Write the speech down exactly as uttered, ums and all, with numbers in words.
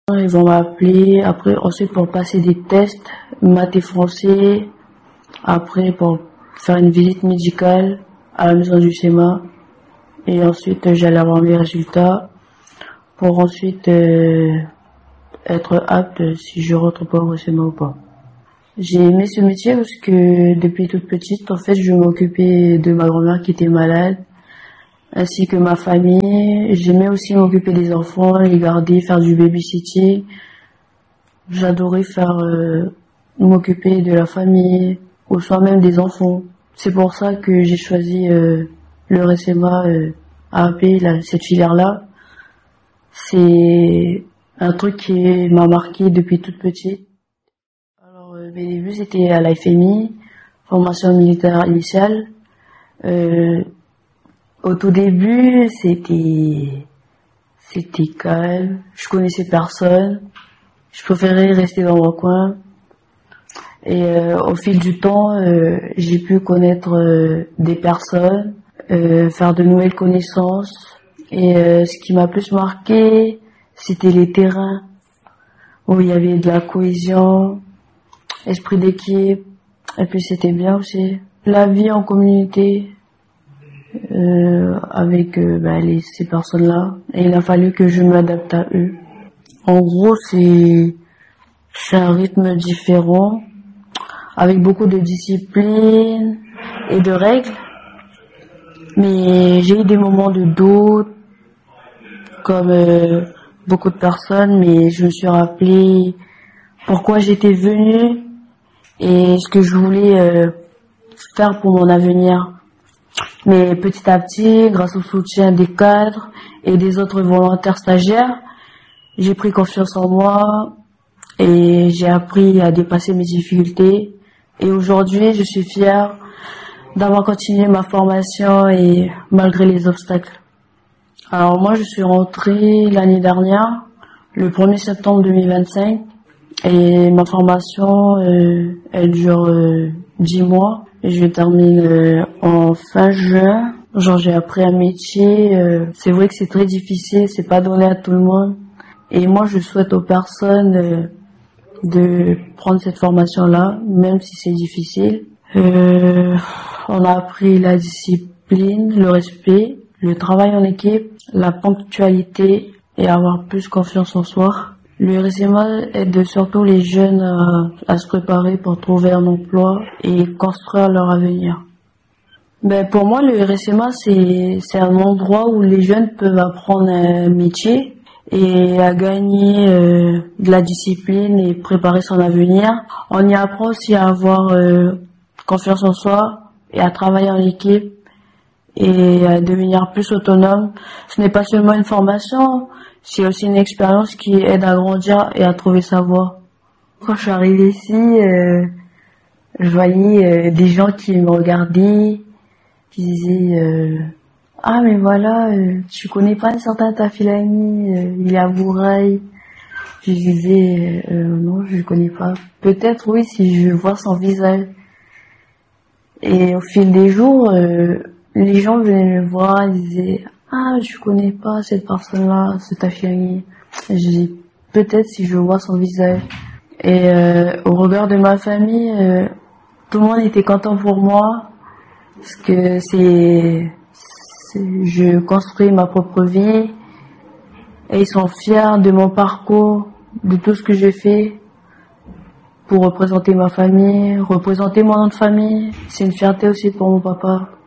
Ils vont m'appeler, après ensuite pour passer des tests, maths et français, après pour faire une visite médicale à la maison du S E M A, et ensuite j'allais avoir mes résultats pour ensuite euh, être apte si je rentre pas au S E M A ou pas. J'ai aimé ce métier parce que depuis toute petite, en fait, je m'occupais de ma grand-mère qui était malade, ainsi que ma famille. J'aimais aussi m'occuper des enfants, les garder, faire du babysitting. J'adorais faire euh, m'occuper de la famille, ou soit même des enfants. C'est pour ça que j'ai choisi euh, le S E M A euh, A A P, là, cette filière-là. C'est un truc qui m'a marqué depuis toute petite. Alors, euh, mes débuts, c'était à la F M I, formation militaire initiale. Euh, au tout début, c'était c'était calme. Je connaissais personne. Je préférais rester dans mon coin. Et euh, au fil du temps, euh, j'ai pu connaître euh, des personnes, euh, faire de nouvelles connaissances. Et euh, ce qui m'a plus marqué, c'était les terrains où il y avait de la cohésion, esprit d'équipe, et puis c'était bien aussi. La vie en communauté euh, avec euh, bah, les, ces personnes-là, et il a fallu que je m'adapte à eux. En gros, c'est c'est un rythme différent, avec beaucoup de discipline et de règles, mais j'ai eu des moments de doute, comme euh, beaucoup de personnes, mais je me suis rappelé pourquoi j'étais venue et ce que je voulais euh, faire pour mon avenir. Mais petit à petit, grâce au soutien des cadres et des autres volontaires stagiaires, j'ai pris confiance en moi et j'ai appris à dépasser mes difficultés. Et aujourd'hui, je suis fière d'avoir continué ma formation et malgré les obstacles. Alors moi, je suis rentrée l'année dernière, le premier septembre deux mille vingt-cinq, et ma formation, euh, elle dure euh, dix mois, et je termine euh, en fin juin. Genre, j'ai appris un métier, euh, c'est vrai que c'est très difficile, c'est pas donné à tout le monde, et moi, je souhaite aux personnes euh, de prendre cette formation-là, même si c'est difficile. Euh, on a appris la discipline, le respect, le travail en équipe, la ponctualité et avoir plus confiance en soi. Le R S E M A aide surtout les jeunes à, à se préparer pour trouver un emploi et construire leur avenir. Ben pour moi, le R S E M A, c'est c'est un endroit où les jeunes peuvent apprendre un métier et à gagner euh, de la discipline et préparer son avenir. On y apprend aussi à avoir euh, confiance en soi et à travailler en équipe et à devenir plus autonome. Ce n'est pas seulement une formation, c'est aussi une expérience qui aide à grandir et à trouver sa voie. Quand je suis arrivée ici, euh, je voyais euh, des gens qui me regardaient, qui disaient euh, « Ah mais voilà, euh, tu connais pas un certain Tafilani, euh, il est à Bourail ». Je disais euh, « Non, je le connais pas. Peut-être oui si je vois son visage ». Et au fil des jours, euh, les gens venaient me voir, ils disaient « Ah, je connais pas cette personne-là, ce Tafilani ». Je dis « Peut-être si je vois son visage ». Et euh, au regard de ma famille, euh, tout le monde était content pour moi, parce que c'est, c'est je construis ma propre vie, et ils sont fiers de mon parcours, de tout ce que j'ai fait pour représenter ma famille, représenter mon nom de famille. C'est une fierté aussi pour mon papa.